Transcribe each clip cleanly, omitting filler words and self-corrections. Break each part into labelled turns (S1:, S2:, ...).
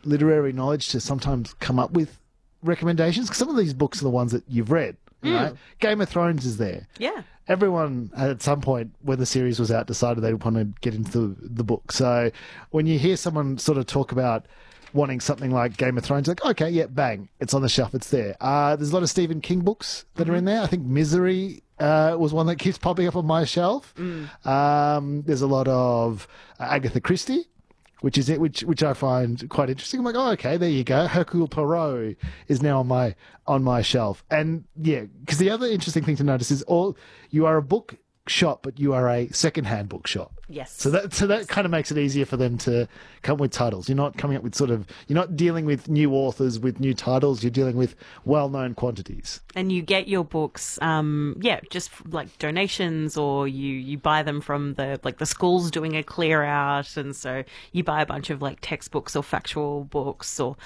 S1: literary knowledge to sometimes come up with recommendations. 'Cause some of these books are the ones that you've read. Right? Game of Thrones is there.
S2: Yeah.
S1: Everyone at some point when the series was out decided they want to get into the book. So when you hear someone sort of talk about wanting something like Game of Thrones, like, okay, yeah, bang, it's on the shelf, it's there. There's a lot of Stephen King books that are in there. I think Misery was one that keeps popping up on my shelf. There's a lot of Agatha Christie, which I find quite interesting. I'm like, oh, okay, there you go. Hercule Poirot is now on my shelf. And yeah, because the other interesting thing to notice is you are a book shop, but you are a secondhand book shop.
S2: Yes.
S1: So that kind of makes it easier for them to come with titles. You're not coming up with you're not dealing with new authors with new titles. You're dealing with well-known quantities.
S2: And you get your books, just like donations, or you buy them from the schools doing a clear out, and so you buy a bunch of like textbooks or factual books, or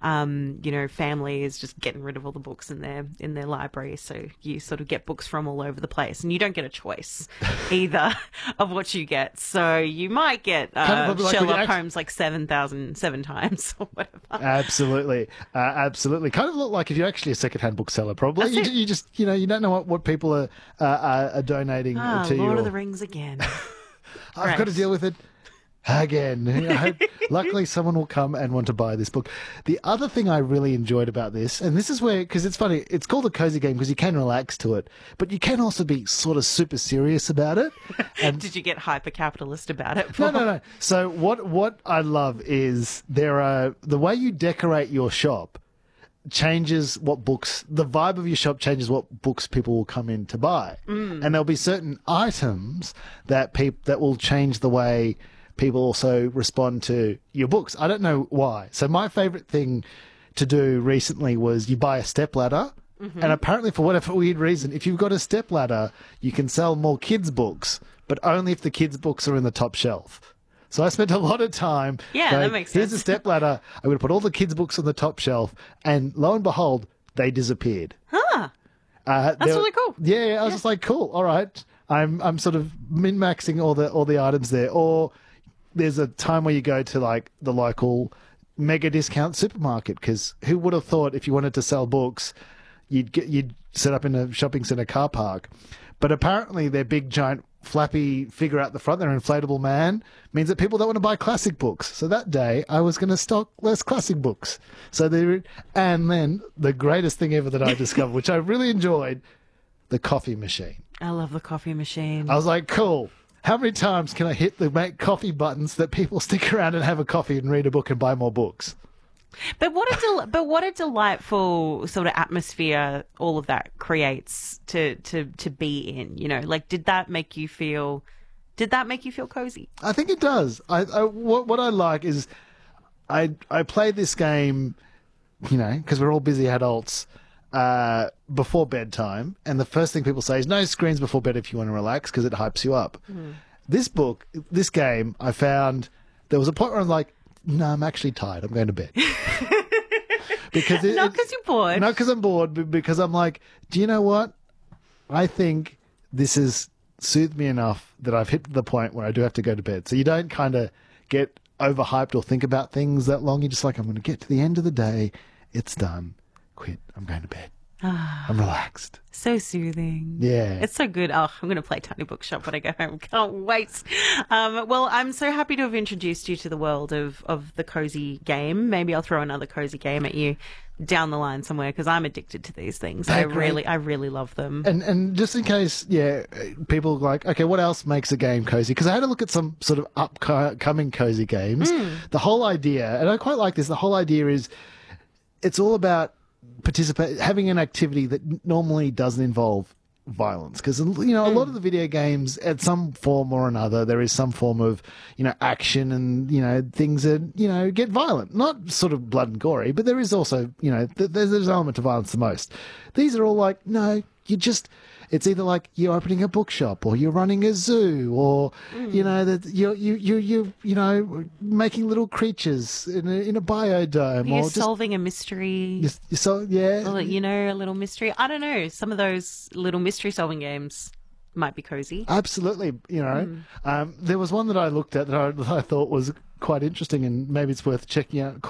S2: families just getting rid of all the books in their library. So you sort of get books from all over the place, and you don't get a choice either of what you get. So you might get Sherlock Holmes like 7 times or whatever.
S1: Absolutely. Kind of look like if you're actually a secondhand bookseller, probably. You just you don't know what people are donating to you.
S2: Lord of the Rings again.
S1: I've got to deal with it again. I hope, luckily, someone will come and want to buy this book. The other thing I really enjoyed about this, and this is where, because it's funny, it's called a cozy game because you can relax to it, but you can also be sort of super serious about it. And
S2: did you get hyper-capitalist about it?
S1: No. So what I love is the way you decorate your shop changes the vibe of your shop changes what books people will come in to buy. And there'll be certain items that will change the way people also respond to your books. I don't know why. So my favorite thing to do recently was you buy a stepladder, and apparently for whatever weird reason, if you've got a stepladder, you can sell more kids' books, but only if the kids' books are in the top shelf. So I spent a lot of time
S2: going, that makes sense.
S1: Here's a stepladder. I'm going to put all the kids' books on the top shelf, and lo and behold, they disappeared.
S2: That's really cool.
S1: Yeah, I was just like, cool, all right. I'm sort of min-maxing all the items there. Or there's a time where you go to like the local mega discount supermarket, because who would have thought if you wanted to sell books, you'd set up in a shopping centre car park. But apparently their big giant flappy figure out the front, their inflatable man, means that people don't want to buy classic books. So that day I was going to stock less classic books. And then the greatest thing ever that I discovered, which I really enjoyed, the coffee machine.
S2: I love the coffee machine.
S1: I was like, cool. How many times can I hit the make coffee buttons that people stick around and have a coffee and read a book and buy more books?
S2: But what a delightful sort of atmosphere all of that creates to be in, like, did that make you feel cozy?
S1: I think it does. What I like is I play this game, because we're all busy adults, before bedtime, and the first thing people say is no screens before bed if you want to relax, because it hypes you up. This game, I found there was a point where I'm like, no, I'm actually tired, I'm going to bed.
S2: Not because you're bored.
S1: Not because I'm bored, but because I'm like, do you know what? I think this has soothed me enough that I've hit the point where I do have to go to bed. So you don't kind of get overhyped or think about things that long. You're just like, I'm going to get to the end of the day. It's done. Quit. I'm going to bed. I'm relaxed.
S2: So soothing.
S1: Yeah.
S2: It's so good. Oh, I'm going to play Tiny Bookshop when I go home. Can't wait. Well, I'm so happy to have introduced you to the world of the cozy game. Maybe I'll throw another cozy game at you down the line somewhere, because I'm addicted to these things. I really love them. And
S1: just in case, people are like, okay, what else makes a game cozy? Because I had a look at some sort of upcoming cozy games. The whole idea, and I quite like this, the whole idea is it's all about having an activity that normally doesn't involve violence, because a lot of the video games, at some form or another, there is some form of action and things that get violent, not sort of blood and gory, but there is also there's an element of violence the most. These are all like, no, it's either like you're opening a bookshop, or you're running a zoo, or that you're making little creatures in a biodome,
S2: you're
S1: or
S2: solving a mystery. A little mystery. I don't know. Some of those little mystery solving games might be cozy.
S1: Absolutely. There was one that I looked at that I thought was quite interesting, and maybe it's worth checking out.